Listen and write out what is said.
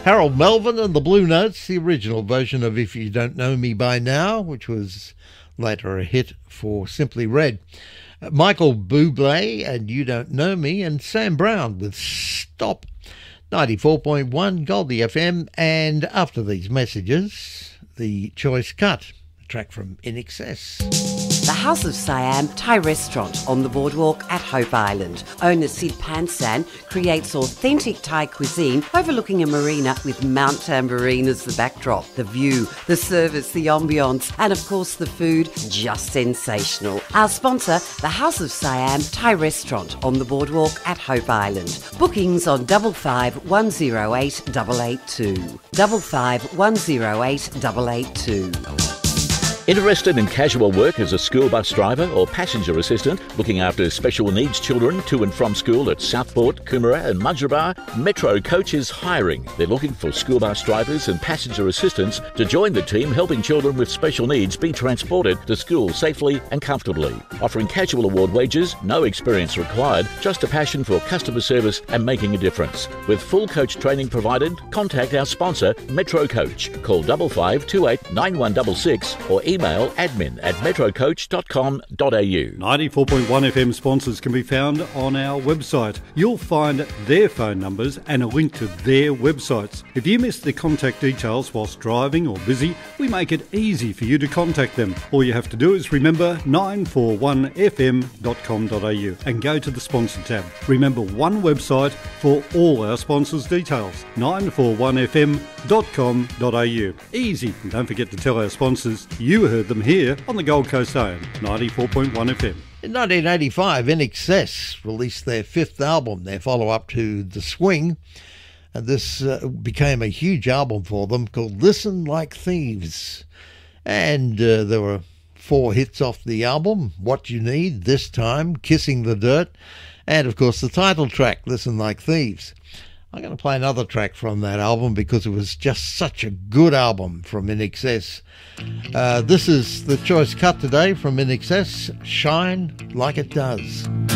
Harold Melvin and the Blue Notes, the original version of If You Don't Know Me By Now, which was later a hit for Simply Red. Michael Bublé and You Don't Know Me, and Sam Brown with Stop. 94.1 Goldie FM, and after these messages, the choice cut, a track from In Excess. The House of Siam Thai restaurant on the boardwalk at Hope Island. Owner Sid Pansan creates authentic Thai cuisine overlooking a marina with Mount Tambourine as the backdrop. The view, the service, the ambience, and of course the food, just sensational. Our sponsor, the House of Siam Thai restaurant on the boardwalk at Hope Island. Bookings on 55 108 882. 55 108 882. Interested in casual work as a school bus driver or passenger assistant, looking after special needs children to and from school at Southport, Coomera and Mudgeeraba? Metro Coach is hiring. They're looking for school bus drivers and passenger assistants to join the team helping children with special needs be transported to school safely and comfortably. Offering casual award wages, no experience required, just a passion for customer service and making a difference. With full coach training provided, contact our sponsor, Metro Coach. Call 5528 9166 or email admin@metrocoach.com.au. 94.1 FM sponsors can be found on our website. You'll find their phone numbers and a link to their websites. If you miss the contact details whilst driving or busy, we make it easy for you to contact them. All you have to do is remember 941fm.com.au and go to the sponsor tab. Remember, one website for all our sponsors' details, 941fm.com.au. Easy. And don't forget to tell our sponsors you heard them here on the Gold Coast Own, 94.1 FM. In 1985, In Excess released their fifth album, their follow-up to The Swing, and this became a huge album for them called Listen Like Thieves. And there were 4 hits off the album: What You Need, This Time, Kissing the Dirt, and of course the title track, Listen Like Thieves. I'm going to play another track from that album because it was just such a good album from In Excess. This is the choice cut today from In Excess, Shine Like It Does.